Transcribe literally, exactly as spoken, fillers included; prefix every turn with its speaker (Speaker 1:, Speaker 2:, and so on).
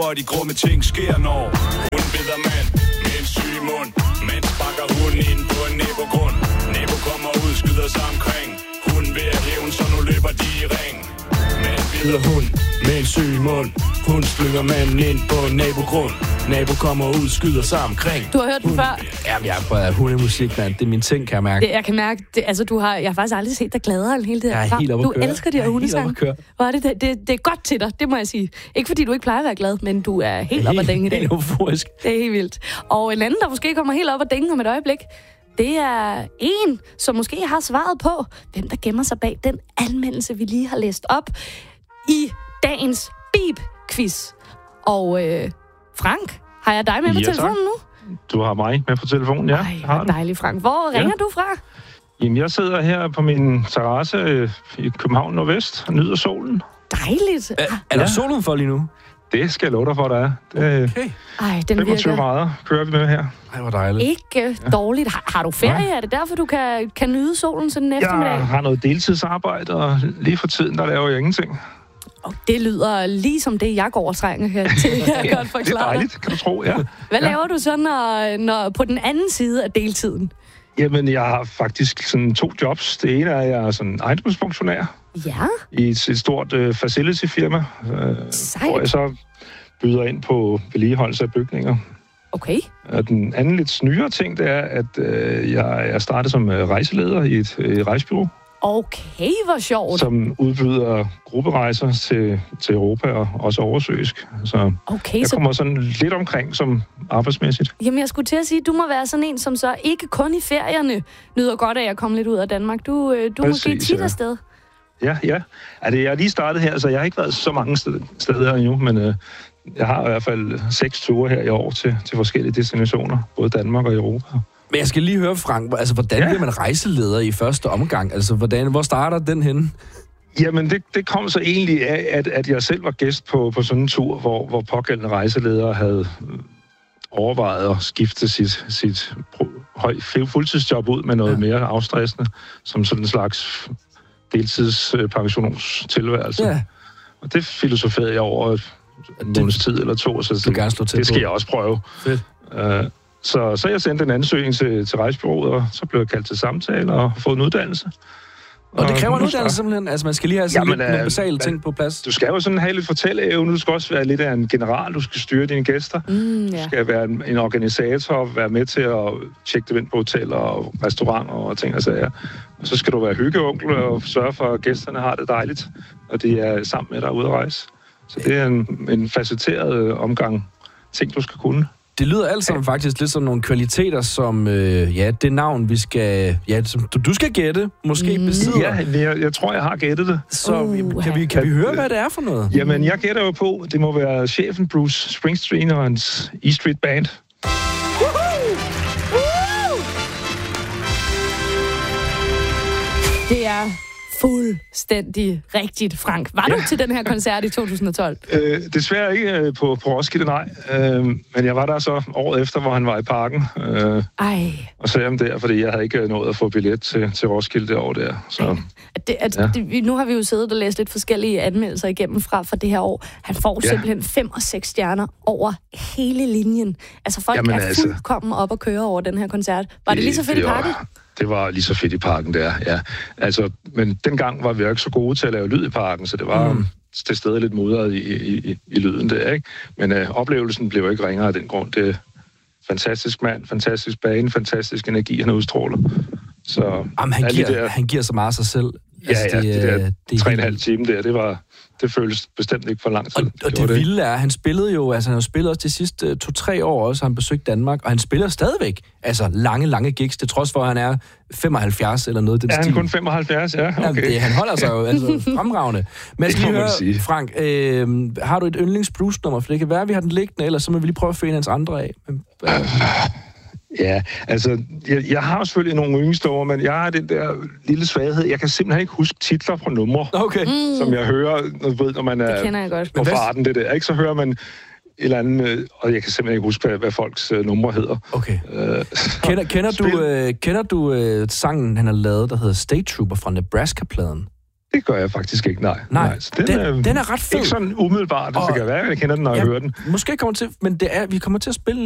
Speaker 1: Og de grumme ting sker, når hun bider mand med en syg mund. Mand sparker hun ind på en næbogrund. Næbo kommer ud, skyder sig omkring. Hun vil have hævn, så nu løber de i ring. Mand bider hun med en syg mund. Hun slynger manden ind på en nabogrund. Nabo kommer ud, skyder sig omkring.
Speaker 2: Du har hørt den før?
Speaker 3: Jamen, jeg er hundemusik, mand. Det er min ting, kan jeg mærke.
Speaker 2: Det, jeg kan mærke, det, altså du har, jeg har faktisk aldrig set dig gladere end hele det her.
Speaker 3: Jeg er helt oppe at
Speaker 2: Du
Speaker 3: køre.
Speaker 2: elsker de her hundesange. Hvor er det, det, det, det er godt til dig, det må jeg sige. Ikke fordi du ikke plejer at være glad, men du er helt oppe at dænge i dag.
Speaker 3: Helt euforisk.
Speaker 2: Det er helt vildt. Og en anden, der måske kommer helt op at dænge om et øjeblik, det er en, som måske har svaret på, hvem der gemmer sig bag den anmeldelse, vi lige har læst op i dagens Bip-quiz. Og øh, Frank, har jeg dig med på
Speaker 4: ja,
Speaker 2: telefonen
Speaker 4: tak.
Speaker 2: nu?
Speaker 4: Du har mig med på telefonen, ja.
Speaker 2: Ej, hvor dejligt, Frank. Hvor ringer
Speaker 4: ja.
Speaker 2: du fra?
Speaker 4: Jamen, jeg sidder her på min terrasse øh, i København Nordvest og nyder solen.
Speaker 2: Dejligt.
Speaker 3: Er, er der ja. solen for lige nu?
Speaker 4: Det skal jeg love dig for, der er. Det,
Speaker 3: okay.
Speaker 2: Ej, den
Speaker 4: femogtyve
Speaker 2: virker.
Speaker 4: grader kører vi med her.
Speaker 3: Ej, hvor dejligt.
Speaker 2: Ikke ja. dårligt. Har, har du ferie? Ja. Er det derfor, du kan, kan nyde solen sådan en eftermiddag?
Speaker 4: Jeg har noget deltidsarbejde, og lige for tiden, der laver jeg ingenting.
Speaker 2: Og det lyder lige som det, jeg går og trænger her til. Jeg kan godt forklare.
Speaker 4: Det er dejligt, kan du tro, ja.
Speaker 2: Hvad
Speaker 4: ja.
Speaker 2: laver du så, når, når på den anden side af deltiden?
Speaker 4: Jamen, jeg har faktisk sådan to jobs. Det ene er, at jeg er sådan ejendomsfunktionær.
Speaker 2: Ja.
Speaker 4: I et, et stort uh, facility-firma. Uh, hvor jeg så byder ind på vedligeholdelse af bygninger.
Speaker 2: Okay.
Speaker 4: Og den anden lidt nyere ting, det er, at uh, jeg er startet som uh, rejseleder i et uh, rejsebureau.
Speaker 2: Okay, hvor sjovt.
Speaker 4: Som udbyder grupperejser til, til Europa og også oversøisk. Så
Speaker 2: okay,
Speaker 4: jeg
Speaker 2: så...
Speaker 4: kommer sådan lidt omkring som arbejdsmæssigt.
Speaker 2: Jamen, jeg skulle til at sige, at du må være sådan en, som så ikke kun i ferierne nyder godt af at komme lidt ud af Danmark. Du, du er måske tit
Speaker 4: ja.
Speaker 2: afsted.
Speaker 4: Ja, ja. Altså, jeg har lige startet her, så jeg har ikke været så mange steder endnu, men øh, jeg har i hvert fald seks ture her i år til, til forskellige destinationer, både Danmark og Europa.
Speaker 3: Men jeg skal lige høre, Frank, altså, hvordan ja. bliver man rejseleder i første omgang? Altså, hvordan, hvor starter den henne?
Speaker 4: Jamen, det, det kom så egentlig af, at, at jeg selv var gæst på, på sådan en tur, hvor, hvor pågældende rejseleder havde overvejet at skifte sit, sit høj, fuldtidsjob ud med noget ja. mere afstressende, som sådan en slags deltidspensionstilværelse. Ja. Og det filosoferede jeg over en måneds tid eller to, så det, det skal jeg også prøve.
Speaker 3: Fedt.
Speaker 4: Uh, så, så jeg sendte en ansøgning til, til rejsebureauet, og så blev jeg kaldt til samtale og fået en uddannelse.
Speaker 3: Og det kræver en uddannelse simpelthen? Altså man skal lige have sådan Jamen, lidt nogle basale ting på plads?
Speaker 4: Du skal jo sådan have lidt fortælleevne, du skal også være lidt af en general, du skal styre dine gæster.
Speaker 2: Mm, ja.
Speaker 4: Du skal være en, en organisator, være med til at tjekke dem ind på hoteller og restauranter og ting og sager. Og så skal du være hyggeonkel og sørge for, at gæsterne har det dejligt, og de er sammen med dig ude at rejse. Så det er en, en facetteret omgang ting, du skal kunne.
Speaker 3: Det lyder alt sammen faktisk lidt som nogle kvaliteter, som, øh, ja, det navn, vi skal, ja, som du, du skal gætte, måske mm. besidder.
Speaker 4: Ja, jeg, jeg tror, jeg har gættet det.
Speaker 3: Så uh, kan vi, kan vi høre, hvad det er for noget?
Speaker 4: Jamen, jeg gætter jo på, det må være chefen Bruce Springsteen og hans E Street Band.
Speaker 2: Woohoo! Woo! Det er fuldstændig rigtigt, Frank. Var ja. du til den her koncert i to tusind og tolv?
Speaker 4: Øh, desværre ikke øh, på, på Roskilde, nej. Øh, men jeg var der så året efter, hvor han var i parken. Øh,
Speaker 2: Ej.
Speaker 4: Og så ham der, fordi jeg havde ikke nået at få billet til, til Roskilde det år der. Så,
Speaker 2: det, at, ja. det, nu har vi jo siddet og læst lidt forskellige anmeldelser igennem fra, fra det her år. Han får ja. simpelthen fem og seks stjerner over hele linjen. Altså folk Jamen, er altså, fuldkommen op at køre over den her koncert. Var det, det lige så fedt det i parken?
Speaker 4: Var, det var lige så fedt i parken der, ja. Altså, men dengang var vi jo ikke så gode til at lave lyd i parken, så det var mm. til stedet lidt mudret i, i, i, i lyden der, ikke? Men øh, oplevelsen blev ikke ringere af den grund. Det er fantastisk mand, fantastisk bane, fantastisk energi, han udstråler. Så,
Speaker 3: Jamen, han, giver, der, han giver så meget af sig selv.
Speaker 4: Altså, ja, ja, det, det der det tre og en halv time der, det var... Det føles bestemt ikke for lang tid.
Speaker 3: Og, og det, det vilde er, han spillede jo, altså han har spillet også de sidste to-tre år også, han besøgt Danmark, og han spiller stadigvæk, altså lange, lange gigs, det trods for, at han er femoghalvfjerds eller noget. Den
Speaker 4: er han
Speaker 3: stil.
Speaker 4: kun femoghalvfjerds, ja? Okay.
Speaker 3: Jamen, det, han holder sig jo altså fremragende. Men jeg skal lige høre, sige. Frank, øh, har du et yndlings Bruce-nummer? For det kan være, at vi har den liggende, ellers så må vi lige prøve at finde hans andre af. Men, øh.
Speaker 4: Ja, altså, jeg, jeg har selvfølgelig nogle yndlingsnumre, men jeg har den der lille svaghed. Jeg kan simpelthen ikke huske titler på numre, okay. mm. som jeg hører, når, ved, når man er på farten, det der. Ikke? Så hører man et eller andet, og jeg kan simpelthen ikke huske, hvad, hvad folks uh, numre hedder. Okay.
Speaker 3: Uh, kender, kender, du, uh, kender du uh, sangen, han har lavet, der hedder State Trooper fra Nebraska-pladen?
Speaker 4: Det gør jeg faktisk ikke, nej.
Speaker 3: Nej,
Speaker 4: nej. Så den,
Speaker 3: den,
Speaker 4: øh,
Speaker 3: den er ret fed.
Speaker 4: Ikke sådan umiddelbart, det
Speaker 3: Og-
Speaker 4: kan være, jeg kender den, når jeg
Speaker 3: Ja,
Speaker 4: hører den.
Speaker 3: Måske kommer til, men det er, vi kommer til at spille